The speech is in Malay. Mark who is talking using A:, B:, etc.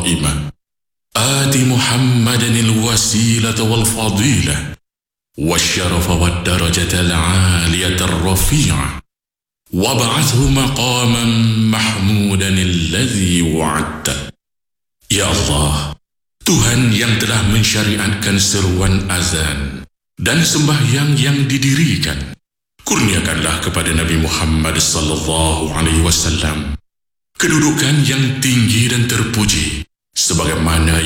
A: قائمة آت محمدا الوسيلة والفضيلة والشرف والدرجة العالية الرفيعة وابعثه مقاما محمودا الذي وعدته. Ya Allah, Tuhan yang telah mensyariatkan seruan azan dan sembahyang yang didirikan, kurniakanlah kepada Nabi Muhammad SAW kedudukan yang tinggi dan terpuji sebagaimana